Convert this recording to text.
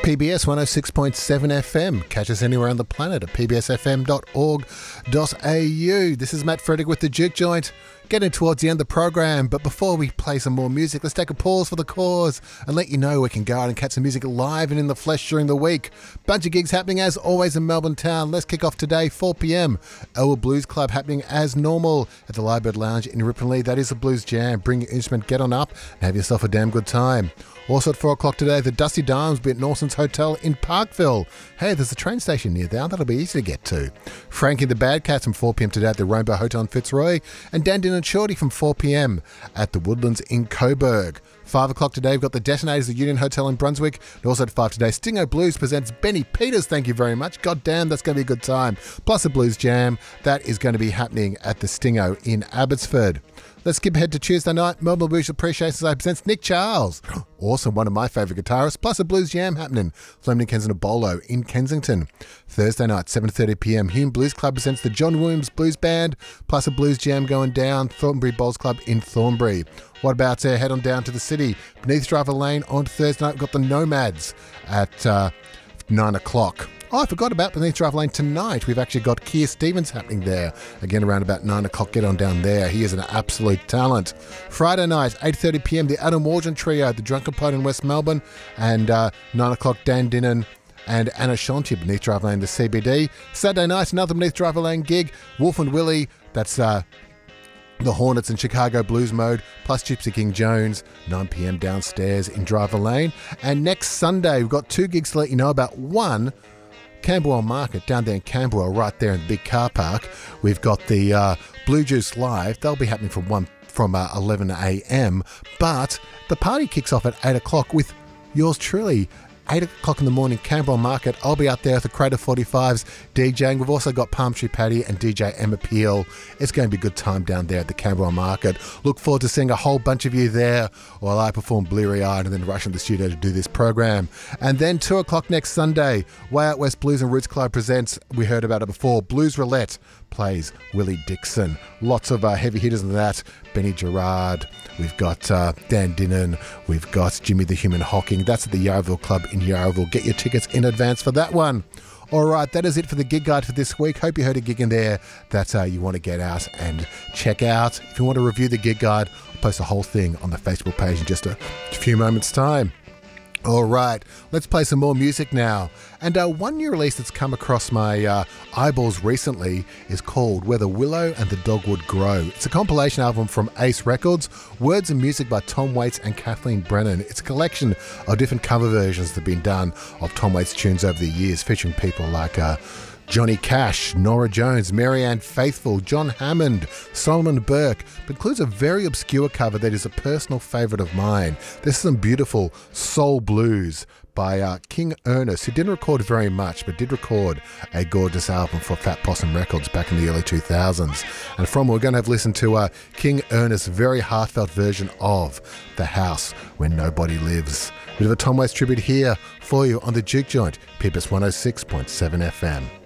PBS 106.7 FM. Catch us anywhere on the planet at pbsfm.org.au. This is Matt Frederick with the Juke Joint. Getting towards the end of the program, but before we play some more music, let's take a pause for the cause and let you know we can go out and catch some music live and in the flesh during the week. Bunch of gigs happening as always in Melbourne town. Let's kick off today, 4 p.m. Elwood Blues Club happening as normal at the Lyrebird Lounge in Ripley. That is a blues jam. Bring your instrument, get on up and have yourself a damn good time. Also at 4 o'clock today, the Dusty Dimes will be at Nawson's Hotel in Parkville. Hey, there's a train station near there. That'll be easy to get to. Frankie the Bad Cats from 4 p.m. today at the Rainbow Hotel in Fitzroy. And Dandin and Shorty from 4 p.m. at the Woodlands in Coburg. 5 o'clock today, we've got the Detonators at the Union Hotel in Brunswick. And also at 5 today, Stingo Blues presents Benny Peters. Thank you very much. God damn, that's going to be a good time. Plus a blues jam. That is going to be happening at the Stingo in Abbotsford. Let's skip ahead to Tuesday night. Melbourne Blues Appreciation Society presents Nick Charles. Awesome, one of my favourite guitarists. Plus a blues jam happening. Fleming Kensington Bolo in Kensington. Thursday night, 7:30 p.m. Hume Blues Club presents the John Williams Blues Band. Plus a blues jam going down. Thornbury Bowls Club in Thornbury. What about head on down to the city? Beneath Driver Lane on Thursday night, we've got the Nomads at 9 o'clock. Oh, I forgot about Beneath Drive Lane tonight. We've actually got Keir Stevens happening there. Again, around about 9 o'clock. Get on down there. He is an absolute talent. Friday night, 8:30 p.m, the Adam Waldron Trio at the Drunken Pod in West Melbourne. And 9 o'clock, Dan Dinnan and Anna Shanti, Beneath Drive Lane, the CBD. Saturday night, another Beneath Drive Lane gig. Wolf and Willie, that's the Hornets and Chicago Blues Mode, plus Gypsy King Jones, 9 p.m. downstairs in Driver Lane. And next Sunday, we've got 2 gigs to let you know about. One, Camberwell Market down there in Camberwell, right there in the big car park. We've got the Blue Juice Live. They'll be happening from 11 a.m. But the party kicks off at 8 o'clock with yours truly. 8 o'clock in the morning, Camberwell Market. I'll be out there at the Crater 45s DJing. We've also got Palm Tree Patty and DJ Emma Peel. It's going to be a good time down there at the Camberwell Market. Look forward to seeing a whole bunch of you there while I perform Bleary-Eyed and then rush into the studio to do this program. And then 2 o'clock next Sunday, Way Out West Blues and Roots Club presents, we heard about it before, Blues Roulette plays Willie Dixon. Lots of heavy hitters in that. Benny Gerard. We've got Dan Dinnan. We've got Jimmy the Human Hocking. That's at the Yarraville Club in Yarraville. Get your tickets in advance for that one. All right, that is it for the gig guide for this week. Hope you heard a gig in there that you want to get out and check out. If you want to review the gig guide, I'll post the whole thing on the Facebook page in just a few moments' time. All right, let's play some more music now. And one new release that's come across my eyeballs recently is called Where the Willow and the Dogwood Grow. It's a compilation album from Ace Records, words and music by Tom Waits and Kathleen Brennan. It's a collection of different cover versions that have been done of Tom Waits tunes over the years, featuring people like Johnny Cash, Norah Jones, Marianne Faithfull, John Hammond, Solomon Burke, but includes a very obscure cover that is a personal favourite of mine. There's some beautiful soul blues by King Ernest, who didn't record very much, but did record a gorgeous album for Fat Possum Records back in the early 2000s. And from we're going to have listened to King Ernest's very heartfelt version of The House Where Nobody Lives. Bit of a Tom Waits tribute here for you on the Juke Joint, PBS 106.7 FM.